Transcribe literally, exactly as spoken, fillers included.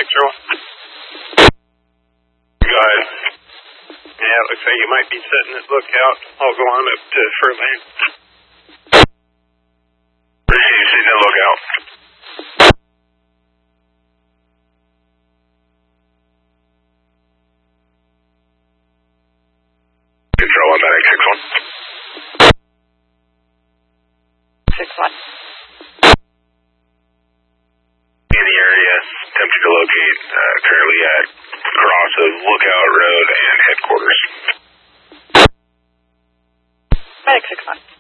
zero one. Go ahead. Yeah, it looks like you might be setting at lookout. I'll go on up to Furland. Appreciate you sitting at lookout. Control one, Medic six one. six one. In the area, attempting to locate, uh, currently at cross of Lookout Road and headquarters. Medic six one.